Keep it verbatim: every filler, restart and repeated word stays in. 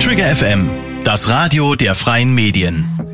Trigger F M, das Radio der freien Medien.